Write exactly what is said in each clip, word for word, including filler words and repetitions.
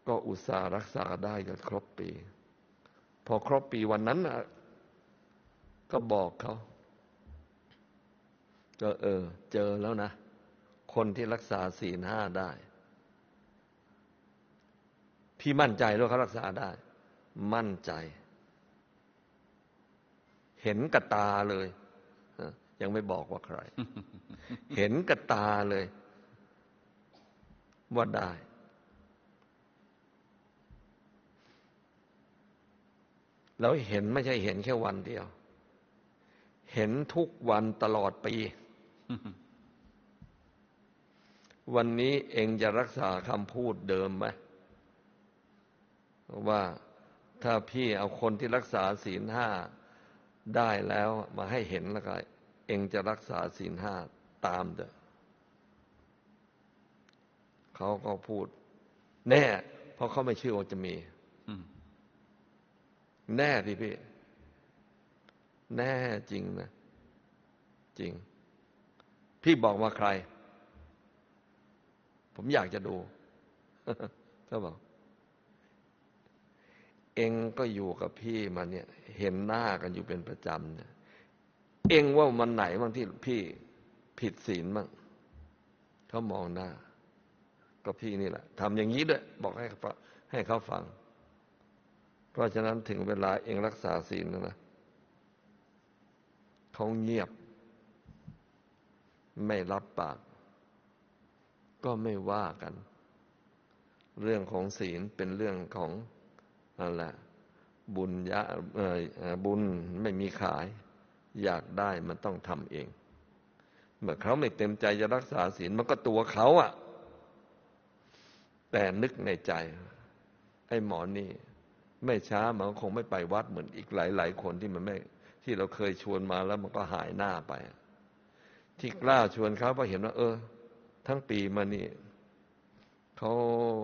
ก็อุตส่าห์รักษาได้ก็ครบปีพอครบปีวันนั้นนะก็บอกเขาก็เออเจอแล้วนะคนที่รักษาศีลห้าได้พี่มั่นใจว่าเขารักษาได้มั่นใจเห็นกับตาเลยยังไม่บอกว่าใคร เห็นกับตาเลยว่าได้แล้วเห็นไม่ใช่เห็นแค่วันเดียวเห็นทุกวันตลอดปี วันนี้เองจะรักษาคำพูดเดิมไหมว่าถ้าพี่เอาคนที่รักษาศีลห้าได้แล้วมาให้เห็นแล้วก็เองจะรักษาศีลห้าตามเด้อเขาก็พูดแน่เพราะเขาไม่เชื่อว่าจะมีแน่ที่พี่แน่จริงนะจริงพี่บอกว่าใครผมอยากจะดูเขาบอกเองก็อยู่กับพี่มาเนี่ยเห็นหน้ากันอยู่เป็นประจำเนี่ยเองว่ามันไหนบางที่พี่ผิดศีลบ้างเขามองหน้าก็พี่นี่แหละทำอย่างนี้ด้วยบอกให้ให้เขาฟังเพราะฉะนั้นถึงเวลาเองรักษาศีลนะเขาเงียบไม่รับปากก็ไม่ว่ากันเรื่องของศีลเป็นเรื่องของอะไรบุญยะเอ่อบุญไม่มีขายอยากได้มันต้องทำเองเมื่อเขาไม่เต็มใจจะรักษาศีลมันก็ตัวเขาอ่ะแต่นึกในใจไอ้หมอนี่ไม่ช้ามันคงไม่ไปวัดเหมือนอีกหลายๆคนที่มันไม่ที่เราเคยชวนมาแล้วมันก็หายหน้าไปที่กล้าชวนเขาเพราะเห็นว่าเออทั้งปีมานี่เขา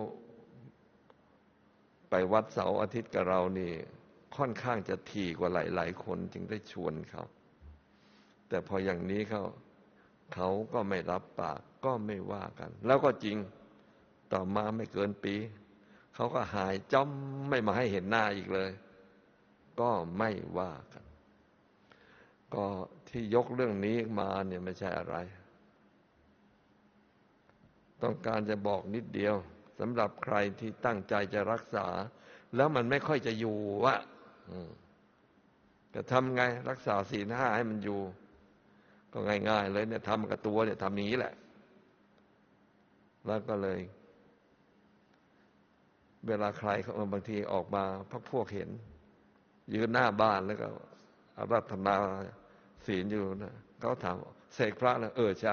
ไปวัดเสาร์อาทิตย์กับเรานี่ค่อนข้างจะถี่กว่าหลายๆคนจึงได้ชวนเขาแต่พออย่างนี้เขาเขาก็ไม่รับปากก็ไม่ว่ากันแล้วก็จริงต่อมาไม่เกินปีเขาก็หายจ้อมไม่มาให้เห็นหน้าอีกเลยก็ไม่ว่ากันก็ที่ยกเรื่องนี้มาเนี่ยไม่ใช่อะไรต้องการจะบอกนิดเดียวสำหรับใครที่ตั้งใจจะรักษาแล้วมันไม่ค่อยจะอยู่วะจะทำไงรักษาศีลห้าให้มันอยู่ก็ง่ายๆเลยเนี่ยทำกับตัวเนี่ยทำอย่างนี้แหละแล้วก็เลยเวลาใครเขาบางทีออกมาพักพวกเห็นยืนหน้าบ้านแล้วก็อาราธนาศีลอยู่นะเขาถามเสกพระนะเออใช่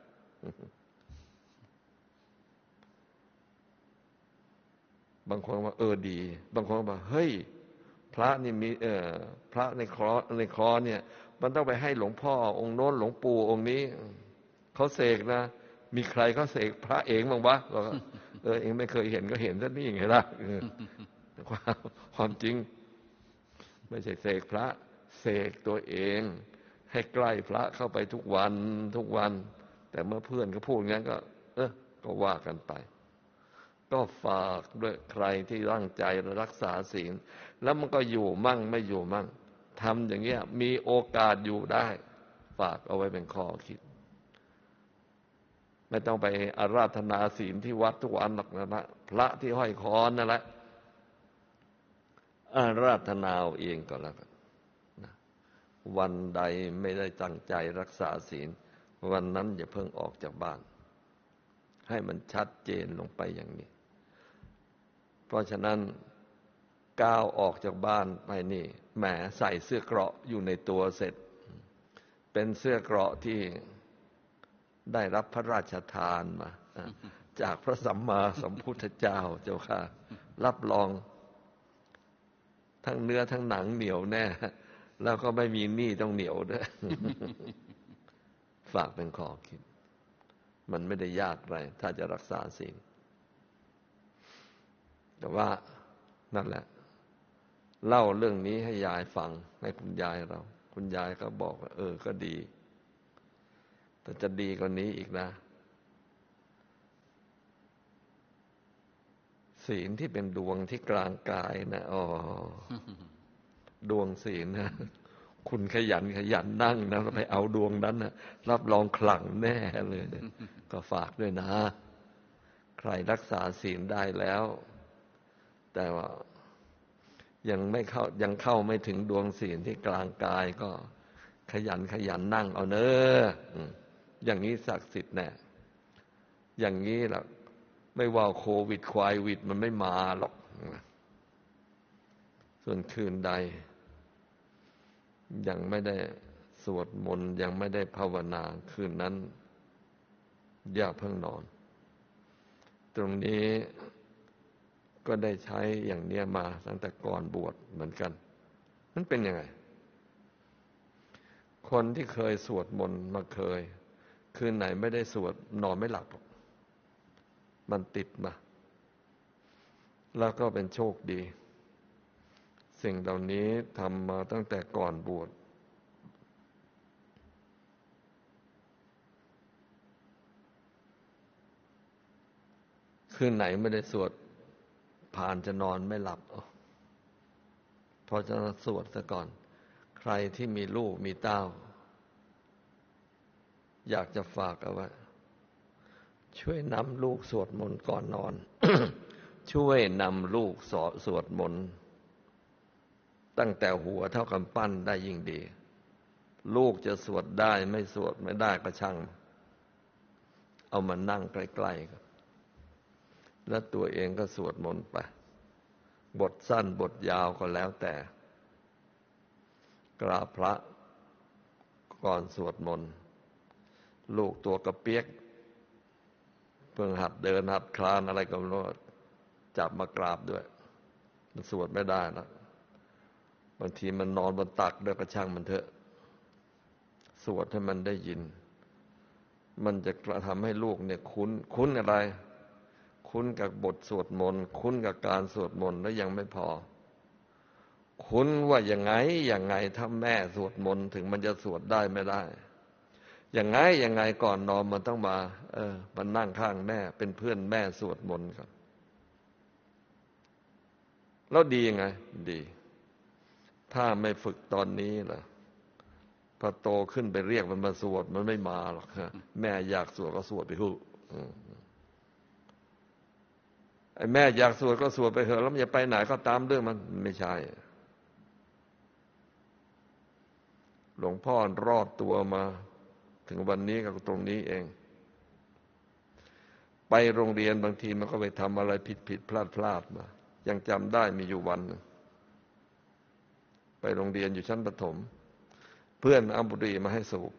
บางคนว่าเออดีบางคนว่าเฮ้ยพระนี่มีเออพระในคอในคอเนี่ยมันต้องไปให้หลวงพ่อองค์โน้นหลวงปู่องค์นี้เขาเสกนะมีใครเขาเสกพระเองบ้างวะเราเออเองไม่เคยเห็นก็เห็นซะนี่ไงล่ะความความจริงไม่ใช่เสกพระเสกตัวเองให้ใกล้พระเข้าไปทุกวันทุกวันแต่เมื่อเพื่อนเขาพูดงั้นก็เออก็ว่ากันไปก็ฝากด้วยใครที่ตั้งใจรักษาศีลแล้วมันก็อยู่มั่งไม่อยู่มั่งทำอย่างเงี้ยมีโอกาสอยู่ได้ฝากเอาไว้เป็นข้อคิดไม่ต้องไปอาราธนาศีลที่วัดทุกวันหรอกนะพระที่ห้อยคอนั่นแหละอาราธนาเอาเองก็แล้วกันนะวันใดไม่ได้ตั้งใจรักษาศีลวันนั้นอย่าเพิ่งออกจากบ้านให้มันชัดเจนลงไปอย่างนี้เพราะฉะนั้นก้าวออกจากบ้านไปนี่แหมใส่เสื้อเกราะอยู่ในตัวเสร็จเป็นเสื้อเกราะที่ได้รับพระราชทานมาจากพระสัมมาสัมพุทธเจ้าเจ้าค่ะรับรองทั้งเนื้อทั้งหนังเหนียวแน่แล้วก็ไม่มีหนี้ต้องเหนียวด้วยฝากเป็นข้อคิดมันไม่ได้ยากอะไรถ้าจะรักษาศีลแต่ว่านั่นแหละเล่าเรื่องนี้ให้ยายฟังให้คุณยายเราคุณยายก็บอกว่าเออก็ดีแต่จะดีกว่านี้อีกนะศีลที่เป็นดวงที่กลางกายนะอ๋อ ดวงศีลนะคุณขยันขยันนั่งนะไปเอาดวงนั้นนะรับรองขลังแน่เลยก็ฝากด้วยนะใครรักษาศีลได้แล้ว แต่ว่ายังไม่เข้ายังเข้าไม่ถึงดวงศีลที่กลางกายก็ขยันขยันนั่งเอาเนอะอย่างนี้ศักดิ์สิทธิ์แน่อย่างนี้แหละไม่ว่าโควิดควายวิดมันไม่มาหรอกส่วนคืนใดยังไม่ได้สวดมนต์ยังไม่ได้ภาวนาคืนนั้นอย่าเพิ่งนอนตรงนี้ก็ได้ใช้อย่างเนี้ยมาตั้งแต่ก่อนบวชเหมือนกันมันเป็นยังไงคนที่เคยสวดมนต์มาเคยคืนไหนไม่ได้สวดนอนไม่หลับมันติดมาแล้วก็เป็นโชคดีสิ่งเหล่านี้ทำมาตั้งแต่ก่อนบวชคืนไหนไม่ได้สวดผ่านจะนอนไม่หลับพอจะสวดซะก่อนใครที่มีลูกมีเต้าอยากจะฝากเอาไว้ช่วยนำลูกสวดมนต์ก่อนนอน ช่วยนำลูกสอสวดมนต์ตั้งแต่หัวเท่ากำปั้นได้ยิ่งดีลูกจะสวดได้ไม่สวดไม่ได้ก็ช่างเอามานั่งใกล้ๆกันแล้วตัวเองก็สวดมนต์ไปบทสั้นบทยาวก็แล้วแต่กราบพระก่อนสวดมนต์ลูกตัวกระเปียกเพิ่งหัดเดินหัดคลานอะไรก็ไม่รู้จับมากราบด้วยมันสวดไม่ได้นะบางทีมันนอนบนตักด้วยก็ช่างมันเถอะสวดให้มันได้ยินมันจะทำให้ลูกเนี่ยคุ้นคุ้นอะไรคุ้นกับบทสวดมนต์คุ้นกับการสวดมนต์แล้วยังไม่พอคุ้นว่ายังไงยังไงถ้าแม่สวดมนต์ถึงมันจะสวดได้ไม่ได้ยังไงยังไงก่อนนอนมันต้องมาเออมันนั่งข้างแม่เป็นเพื่อนแม่สวดมนต์กันแล้วดียังไงดีถ้าไม่ฝึกตอนนี้ล่ะพอโตขึ้นไปเรียกมันมาสวดมันไม่มาหรอกแม่อยากสวดก็สวดไปฮู้ไอ้แม่อยากสวดก็สวดไปเถอะแล้วมันจะไปไหนก็ตามเรื่องมันไม่ใช่หลวงพ่อรอดตัวมาถึงวันนี้ก็ตรงนี้เองไปโรงเรียนบางทีมันก็ไปทำอะไรผิดผิดพลาดพลาดมายังจำได้มีอยู่วันนึงไปโรงเรียนอยู่ชั้นประถมเพื่อนเอาบุหรี่มาให้สูบ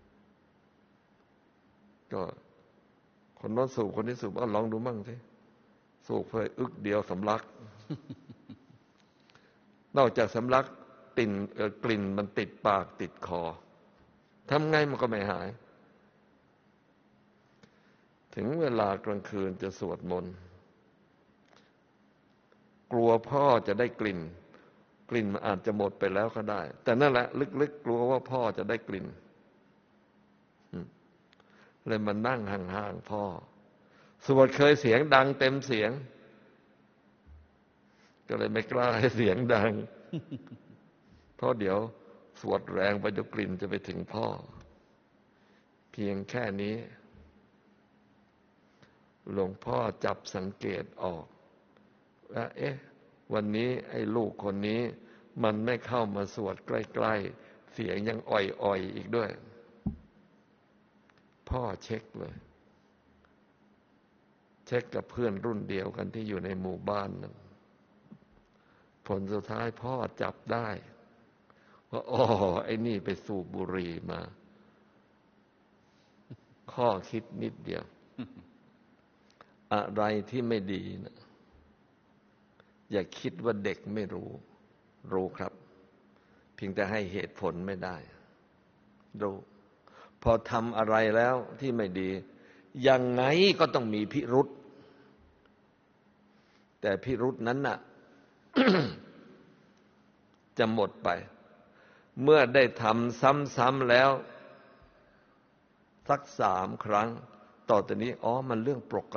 ก็คนโน้นสูบคนนี้สูบก็ลองดูมั่งสิสูบเพื่ออึกเดียวสำลัก นอกจากสำลักกลิ่นกลิ่นมันติดปากติดคอทำไงมันก็ไม่หายถึงเวลากลางคืนจะสวดมนต์กลัวพ่อจะได้กลิ่นกลิ่นมันอาจจะหมดไปแล้วก็ได้แต่นั่นแหละลึกๆกลัวว่าพ่อจะได้กลิ่นเลยมานั่งห่างๆพ่อสวดเคยเสียงดังเต็มเสียงก็เลยไม่กล้าให้เสียงดัง เพราะเดี๋ยวสวดแรงไปเดี๋ยวกลิ่นจะไปถึงพ่อเพียงแค่นี้หลวงพ่อจับสังเกตออกว่าเอ๊ะวันนี้ไอ้ลูกคนนี้มันไม่เข้ามาสวดใกล้ๆเสียงยังอ่อยๆอีกด้วยพ่อเช็คเลยเช็คกับเพื่อนรุ่นเดียวกันที่อยู่ในหมู่บ้านนั้นผลสุดท้ายพ่อจับได้ว่าอ๋อไอ้นี่ไปสูบบุหรี่มาข้อคิดนิดเดียว อะไรที่ไม่ดีนะอย่าคิดว่าเด็กไม่รู้รู้ครับเพียงแต่ให้เหตุผลไม่ได้รู้พอทำอะไรแล้วที่ไม่ดียังไงก็ต้องมีพิรุธแต่พิรุธนั้นน่ะ จะหมดไปเมื่อได้ทำซ้ำๆแล้วสักสามครั้งต่อจากนี้อ๋อมันเรื่องปก